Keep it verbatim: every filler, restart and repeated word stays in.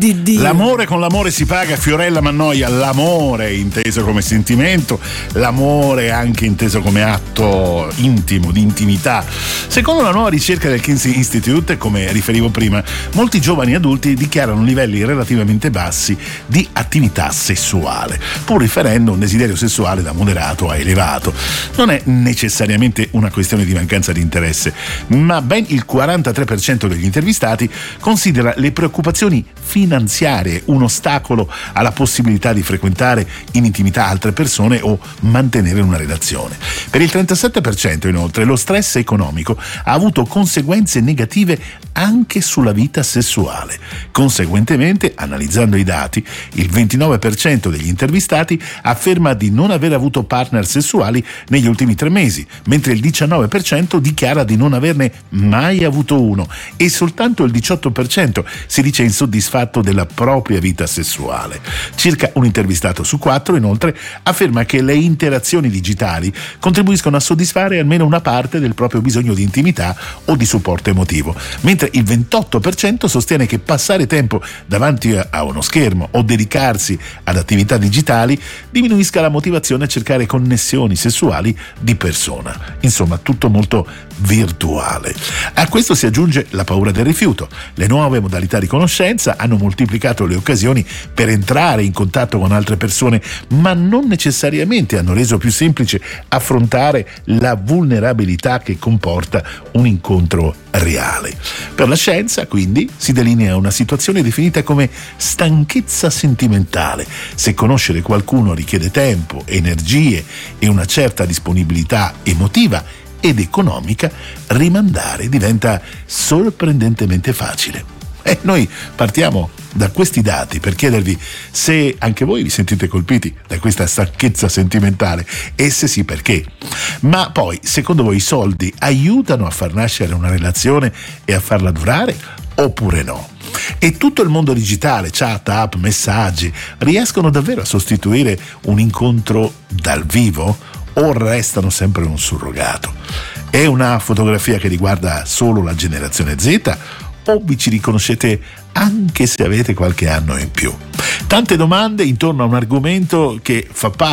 di Dio. L'amore con l'amore si paga, Fiorella Mannoia. L'amore inteso come sentimento, l'amore anche inteso come atto intimo, di intimità. Secondo una nuova ricerca del Kinsey Institute, come riferivo prima, molti giovani adulti dichiarano livelli relativamente bassi di attività sessuale, pur riferendo un desiderio sessuale da moderato a elevato. Non è necessariamente una questione di mancanza di interesse, ma ben il quarantatré per cento degli intervistati considera le preoccupazioni finanziarie un ostacolo alla possibilità di frequentare in intimità altre persone o mantenere una relazione. Per il trentasette per cento inoltre lo stress economico ha avuto conseguenze negative anche sulla vita sessuale. Conseguentemente, analizzando i dati, il ventinove per cento degli intervistati afferma di non aver avuto partner sessuali negli ultimi tre mesi, mentre il diciannove per cento dichiara di non averne mai avuto uno e soltanto il diciotto per cento si dice insoddisfatto della propria vita sessuale. Circa un intervistato su quattro, inoltre, afferma che le interazioni digitali contribuiscono a soddisfare almeno una parte del proprio bisogno di intimità o di supporto emotivo, mentre il ventotto per cento sostiene che passare tempo davanti a uno schermo o dedicarsi ad attività digitali diminuisca la motivazione a cercare connessioni sessuali di persona. Insomma, tutto molto virtuale. A questo si aggiunge la paura del rifiuto. Le nuove modalità di conoscenza hanno moltiplicato le occasioni per entrare in contatto con altre persone, ma non necessariamente hanno reso più semplice affrontare la vulnerabilità che comporta un incontro reale. Per la scienza, quindi, si delinea una situazione definita come stanchezza sentimentale. Se conoscere qualcuno richiede tempo, energie e una certa disponibilità emotiva ed economica, rimandare diventa sorprendentemente facile. E noi partiamo da questi dati per chiedervi se anche voi vi sentite colpiti da questa stanchezza sentimentale e se sì, perché. Ma poi, secondo voi, i soldi aiutano a far nascere una relazione e a farla durare oppure no? E tutto il mondo digitale, chat, app, messaggi, riescono davvero a sostituire un incontro dal vivo o restano sempre un surrogato? È una fotografia che riguarda solo la generazione Z o vi ci riconoscete anche se avete qualche anno in più? Tante domande intorno a un argomento che fa parte